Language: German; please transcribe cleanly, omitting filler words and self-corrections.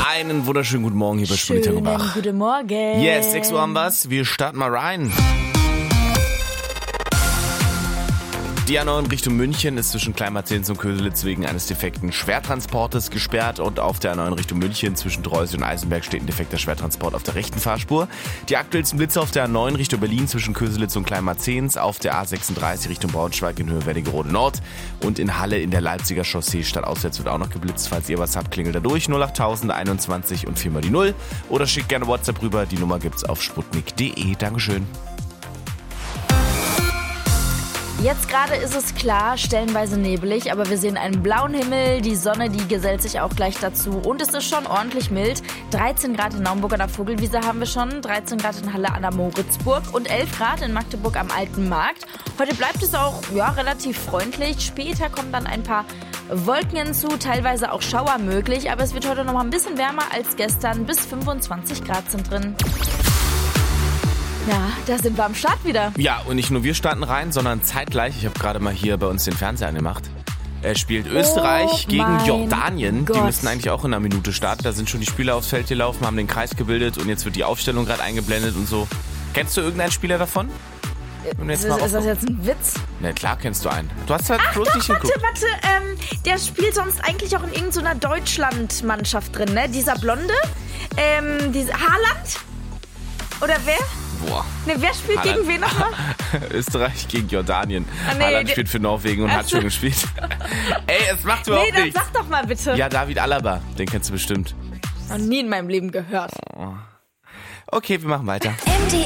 Einen wunderschönen guten Morgen hier bei Spulita Bach. Guten Morgen. Yes, 6 Uhr haben wir's. Wir starten mal rein. Die A9 Richtung München ist zwischen Kleinmarzens und Köselitz wegen eines defekten Schwertransportes gesperrt und auf der A9 Richtung München zwischen Dreusel und Eisenberg steht ein defekter Schwertransport auf der rechten Fahrspur. Die aktuellsten Blitze auf der A9 Richtung Berlin zwischen Köselitz und Kleinmarzens, auf der A36 Richtung Braunschweig in Höhe Wernigerode Nord und in Halle in der Leipziger Chaussee stadtauswärts wird auch noch geblitzt. Falls ihr was habt, klingelt da durch 08000 21 und 4 mal die 0 oder schickt gerne WhatsApp rüber. Die Nummer gibt's auf sputnik.de. Dankeschön. Jetzt gerade ist es klar, stellenweise nebelig, aber wir sehen einen blauen Himmel, die Sonne, die gesellt sich auch gleich dazu und es ist schon ordentlich mild. 13 Grad in Naumburg an der Vogelwiese haben wir schon, 13 Grad in Halle an der Moritzburg und 11 Grad in Magdeburg am Alten Markt. Heute bleibt es auch relativ freundlich, später kommen dann ein paar Wolken hinzu, teilweise auch Schauer möglich, aber es wird heute noch mal ein bisschen wärmer als gestern, bis 25 Grad sind drin. Ja, da sind wir am Start wieder. Ja, und nicht nur wir starten rein, sondern zeitgleich, ich habe gerade mal hier bei uns den Fernseher angemacht, spielt Österreich gegen Jordanien. Gott. Die müssten eigentlich auch in einer Minute starten. Da sind schon die Spieler aufs Feld gelaufen, haben den Kreis gebildet und jetzt wird die Aufstellung gerade eingeblendet und so. Kennst du irgendeinen Spieler davon? Ist das jetzt ein Witz? Na klar, kennst du einen. Du hast halt bloß nicht geguckt. Warte, der spielt sonst eigentlich auch in irgendeiner Deutschland-Mannschaft drin, ne? Dieser Blonde, Haaland? Oder wer? Boah. Ne, wer spielt Haaland. gegen wen nochmal? Österreich gegen Jordanien. Nee, Haaland spielt für Norwegen und hat schon gespielt. Ey, es macht überhaupt dann nichts. sag doch mal bitte. Ja, David Alaba, den kennst du bestimmt. Noch nie in meinem Leben gehört. Okay, wir machen weiter.